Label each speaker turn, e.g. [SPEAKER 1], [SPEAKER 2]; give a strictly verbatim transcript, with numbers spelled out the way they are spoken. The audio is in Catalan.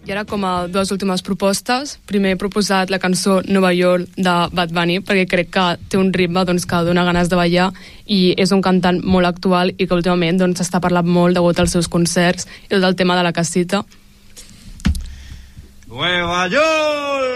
[SPEAKER 1] I ara com a dues últimes propostes, primer he proposat la cançó Nova York de Bad Bunny, perquè crec que té un ritme doncs, que dona ganes de ballar i és un cantant molt actual i que últimament doncs, s'està parlant molt degut als seus concerts i tot el tema de la casita.
[SPEAKER 2] Nueva York!